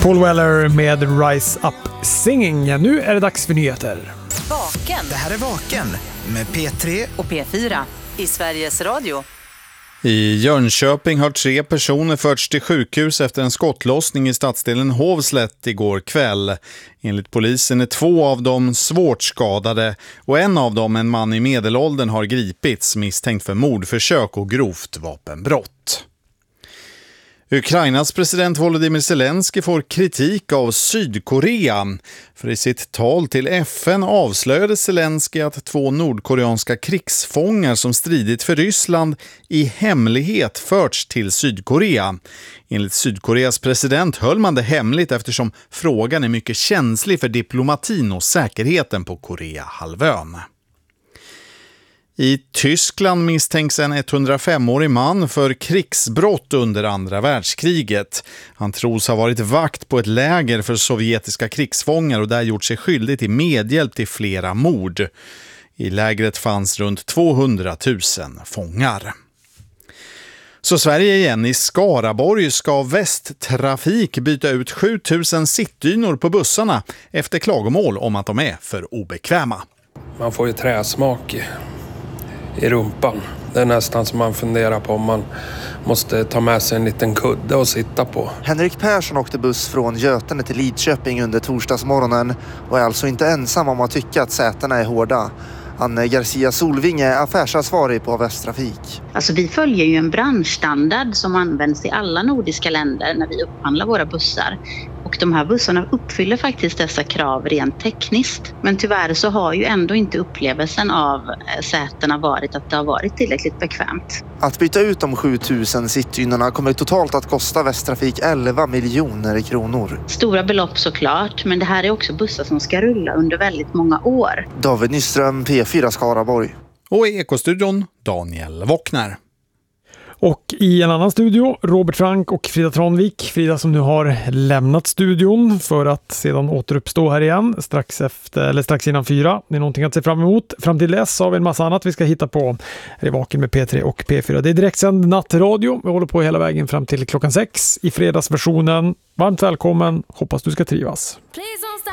Paul Weller med Rise Up Singing. Nu är det dags för nyheter. Vaken. Det här är Vaken med P3 och P4 i Sveriges Radio. I Jönköping har 3 personer förts till sjukhus efter en skottlossning i stadsdelen Hovslätt igår kväll. Enligt polisen är 2 av dem svårt skadade och en av dem, en man i medelåldern, har gripits misstänkt för mordförsök och grovt vapenbrott. Ukrainas president Volodymyr Zelensky får kritik av Sydkorea. För i sitt tal till FN avslöjade Zelensky att 2 nordkoreanska krigsfångar som stridit för Ryssland i hemlighet förts till Sydkorea. Enligt Sydkoreas president höll man det hemligt eftersom frågan är mycket känslig för diplomatin och säkerheten på Koreahalvön. I Tyskland misstänks en 105-årig man för krigsbrott under andra världskriget. Han tros ha varit vakt på ett läger för sovjetiska krigsfångar och där gjort sig skyldig till medhjälp till flera mord. I lägret fanns runt 200 000 fångar. Så Sverige igen. I Skaraborg ska Västtrafik byta ut 7000 sittdynor på bussarna efter klagomål om att de är för obekväma. Man får ju träsmak i rumpan. Det är nästan som man funderar på om man måste ta med sig en liten kudde och sitta på. Henrik Persson åkte buss från Götene till Lidköping under torsdagsmorgonen och är alltså inte ensam om att tycka att sätena är hårda. Anne Garcia Solving är affärsansvarig på Västtrafik. Alltså vi följer ju en branschstandard som används i alla nordiska länder när vi upphandlar våra bussar. Och de här bussarna uppfyller faktiskt dessa krav rent tekniskt. Men tyvärr så har ju ändå inte upplevelsen av sätena varit att det har varit tillräckligt bekvämt. Att byta ut de 7000 sittdynorna kommer totalt att kosta Västtrafik 11 miljoner kronor. Stora belopp såklart, men det här är också bussar som ska rulla under väldigt många år. David Nyström, P4 Skaraborg. Och i Ekostudion, Daniel Wockner. Och i en annan studio, Robert Frank och Frida Tranvik. Frida som nu har lämnat studion för att sedan återuppstå här igen strax innan 4. Det är någonting att se fram emot. Fram till dess har vi en massa annat vi ska hitta på. Det är Vaken med P3 och P4. Det är direktsänd nattradio. Vi håller på hela vägen fram till klockan 6 i fredagsversionen. Varmt välkommen. Hoppas du ska trivas.